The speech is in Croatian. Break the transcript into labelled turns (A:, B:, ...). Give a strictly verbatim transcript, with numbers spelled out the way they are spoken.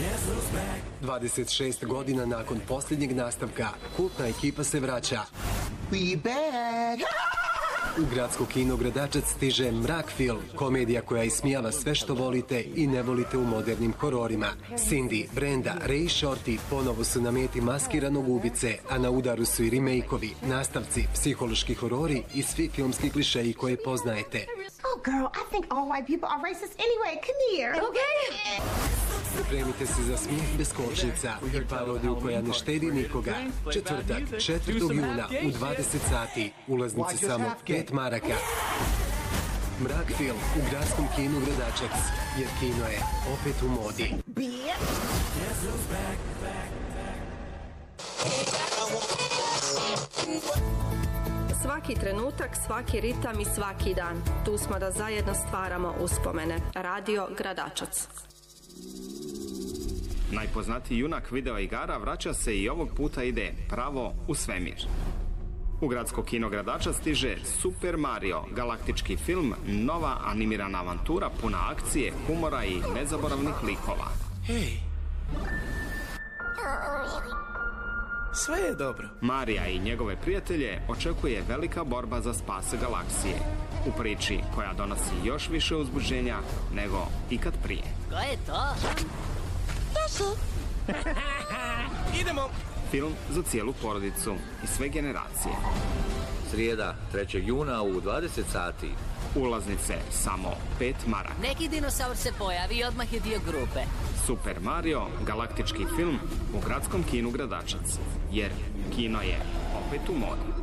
A: dvadeset šest godina nakon posljednjeg nastavka, kultna ekipa se vraća.
B: We back!
A: U gradsko kino Gradačac stiže Mrak film, komedija koja ismijava sve što volite i ne volite u modernim hororima. Cindy, Brenda, Ray i Shorty ponovo su na meti maskiranog ubice, a na udaru su i remake-ovi, nastavci, psihološki horori i svi filmski klišeji koje poznajete.
C: Oh girl, I think all white people are racist anyway. Come here. Okay?
A: Pripremite se za smijeh bez kočnica i parodiju koja ne štedi nikoga. Četvrtak, četvrtog juna u dvadeset sati. Ulaznice samo pet maraka. Mrak film u gradskom kinu Gradačac, jer kino je opet u modi.
D: Svaki trenutak, svaki ritam i svaki dan. Tu smo da zajedno stvaramo uspomene. Radio Gradačac.
E: Najpoznatiji junak video igara vraća se i ovog puta ide pravo u svemir. U gradsko kino Gradačac stiže Super Mario, galaktički film, nova animirana avantura puna akcije, humora i nezaboravnih likova.
B: Hej! Sve je dobro.
E: Marija i njegove prijatelje očekuje velika borba za spas galaksije. U priči koja donosi još više uzbuđenja nego ikad prije.
F: Ko je to?
B: To su. Idemo.
E: Film za cijelu porodicu i sve generacije.
G: Srijeda, trećeg juna u dvadeset sati.
E: Ulaznice samo pet maraka.
F: Neki dinosaur se pojavi i odmah je dio grupe.
E: Super Mario, galaktički film u gradskom kinu Gradačac. Jer kino je opet u modi.